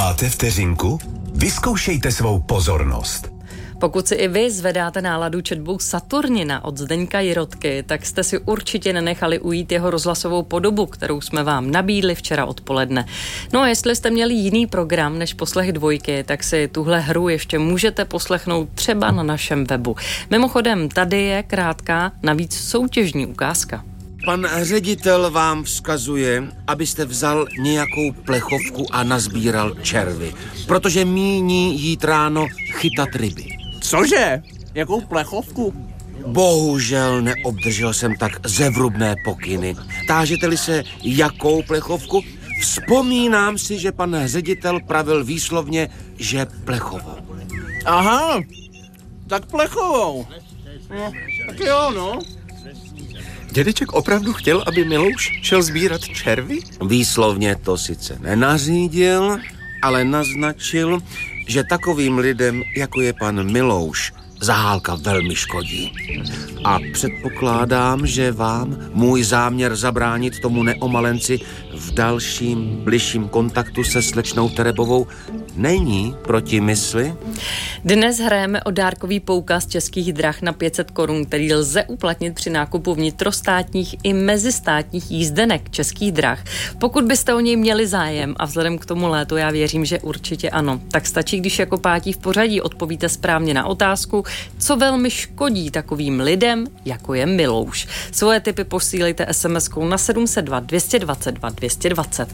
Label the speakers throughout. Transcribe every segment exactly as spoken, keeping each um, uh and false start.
Speaker 1: Máte vteřinku? Vyzkoušejte svou pozornost.
Speaker 2: Pokud si i vy zvedáte náladu četbou Saturnina od Zdeňka Jirotky, tak jste si určitě nenechali ujít jeho rozhlasovou podobu, kterou jsme vám nabídli včera odpoledne. No a jestli jste měli jiný program než poslech dvojky, tak si tuhle hru ještě můžete poslechnout třeba na našem webu. Mimochodem, tady je krátká, navíc soutěžní ukázka.
Speaker 3: Pan ředitel vám vzkazuje, abyste vzal nějakou plechovku a nazbíral červy, protože míní jít ráno chytat ryby.
Speaker 4: Cože? Jakou plechovku?
Speaker 3: Bohužel neobdržel jsem tak zevrubné pokyny. Tážete-li se, jakou plechovku? Vzpomínám si, že pan ředitel pravil výslovně, že plechovou.
Speaker 4: Aha, tak plechovou. No, tak jo, no.
Speaker 5: Dědeček opravdu chtěl, aby Milouš šel sbírat červy?
Speaker 3: Výslovně to sice nenařídil, ale naznačil, že takovým lidem, jako je pan Milouš, Zahálka velmi škodí. A předpokládám, že vám můj záměr zabránit tomu neomalenci v dalším, bližším kontaktu se slečnou Terebovou není proti mysli?
Speaker 2: Dnes hrajeme o dárkový poukaz Českých drah na pět set korun, který lze uplatnit při nákupu vnitrostátních i mezistátních jízdenek Českých drah. Pokud byste o něj měli zájem, a vzhledem k tomu létu já věřím, že určitě ano, tak stačí, když jako pátí v pořadí odpovíte správně na otázku, co velmi škodí takovým lidem, jako je Milouš. Svoje tipy posílejte es em eskou na sedm set dva dvě dva dva dvě dva nula.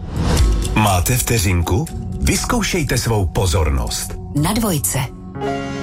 Speaker 1: Máte vteřinku? Vyzkoušejte svou pozornost.
Speaker 6: Na dvojce.